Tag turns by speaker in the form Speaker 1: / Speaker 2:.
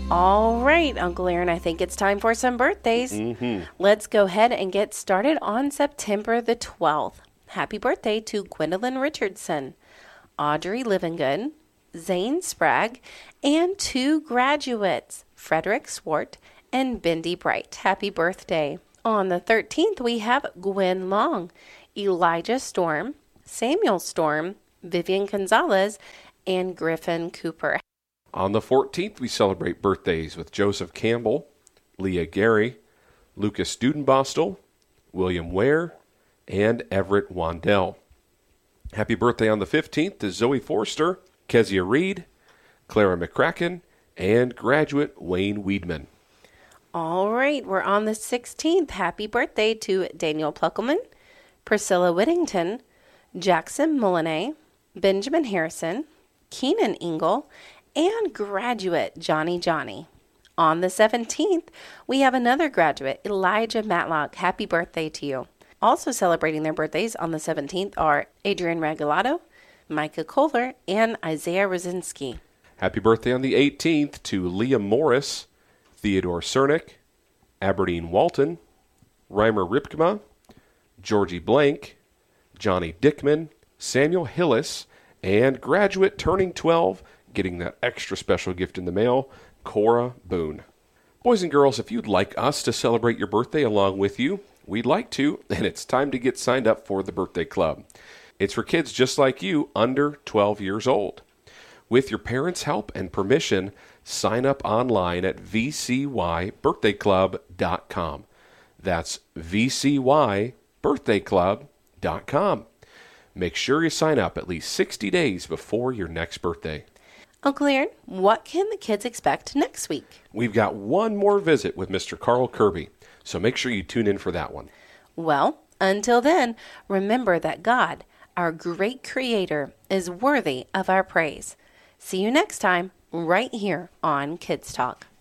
Speaker 1: All right, Uncle Aaron, I think it's time for some birthdays. Let's go ahead and get started on September the 12th. Happy birthday to Gwendolyn Richardson, Audrey Livingood, Zane Sprague, and 2 graduates, Frederick Swart and Bindi Bright. Happy birthday. On the 13th, we have Gwen Long, Elijah Storm, Samuel Storm, Vivian Gonzalez, and Griffin Cooper.
Speaker 2: On the 14th, we celebrate birthdays with Joseph Campbell, Leah Gary, Lucas Studenbostel, William Ware, and Everett Wandell. Happy birthday on the 15th to Zoe Forster, Kezia Reed, Clara McCracken, and graduate Wayne Weedman.
Speaker 1: All right, we're on the 16th. Happy birthday to Daniel Pluckelman, Priscilla Whittington, Jackson Molinet, Benjamin Harrison, Keenan Engel, and graduate Johnny. On the 17th, we have another graduate, Elijah Matlock. Happy birthday to you. Also celebrating their birthdays on the 17th are Adrian Regalado, Micah Kohler, and Isaiah Rosinski.
Speaker 2: Happy birthday on the 18th to Leah Morris, Theodore Cernick, Aberdeen Walton, Reimer Ripkema, Georgie Blank, Johnny Dickman, Samuel Hillis, and graduate turning 12, getting that extra special gift in the mail, Cora Boone. Boys and girls, if you'd like us to celebrate your birthday along with you, we'd like to, and it's time to get signed up for the Birthday Club. It's for kids just like you, under 12 years old. With your parents' help and permission, sign up online at vcybirthdayclub.com. That's vcybirthdayclub.com. Make sure you sign up at least 60 days before your next birthday.
Speaker 1: Uncle Aaron, what can the kids expect next week?
Speaker 2: We've got one more visit with Mr. Carl Kirby, so make sure you tune in for that one.
Speaker 1: Well, until then, remember that God, our great Creator, is worthy of our praise. See you next time, right here on Kids Talk.